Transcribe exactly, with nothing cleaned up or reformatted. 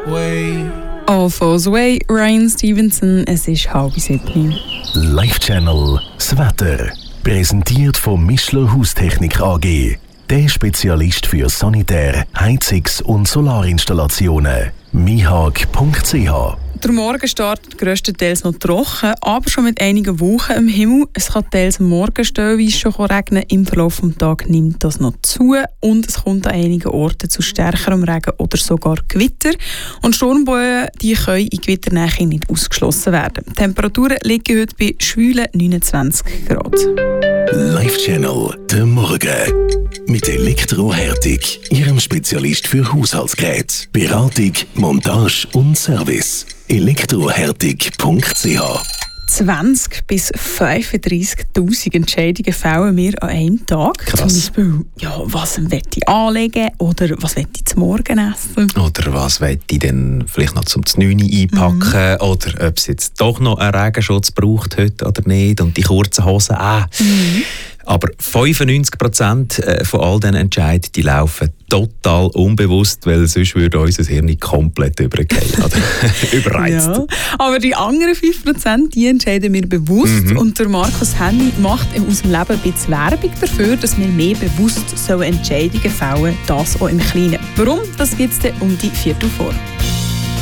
way. All Falls Away, Ryan Stevenson, es ist halb sieben. Live Channel, das Wetter. Präsentiert von Mischler Haustechnik A G. Der Spezialist für Sanitär-, Heizungs- und Solarinstallationen. mihag punkt c h. Der Morgen startet grösstenteils noch trocken, aber schon mit einigen Wolken im Himmel. Es kann teils am Morgen stellenweise schon regnen. Im Verlauf des Tages nimmt das noch zu und es kommt an einigen Orten zu stärkerem Regen oder sogar Gewitter. Und Sturmböen die können in Gewitternähe nicht ausgeschlossen werden. Die Temperaturen liegen heute bei schwülen neunundzwanzig Grad. Live Channel, der Morgen. Mit Elektrohärtung, Ihrem Spezialist für Haushaltsgeräte, Beratung, Montage und Service. elektrohärtig punkt c h. zwanzig bis fünfunddreissigtausend Entscheidungen fällen wir an einem Tag. Krass. Zum Beispiel, ja, was möchte ich anlegen oder was möchte ich zum Morgen essen? Oder was will ich denn vielleicht noch zum neun einpacken? Mhm. Oder ob es jetzt doch noch einen Regenschutz braucht heute oder nicht. Und die kurzen Hosen auch. Mhm. Aber fünfundneunzig Prozent von all diesen Entscheidungen die laufen total unbewusst, weil sonst würde unser Hirn komplett übergehen oder überreizt. Ja, aber die anderen fünf Prozent die entscheiden wir bewusst. Mhm. Und der Markus Henny macht in unserem Leben ein bisschen Werbung dafür, dass wir mehr bewusst so Entscheidungen fällen, das auch im Kleinen. Warum? Das gibt es dann um die Viertel vor.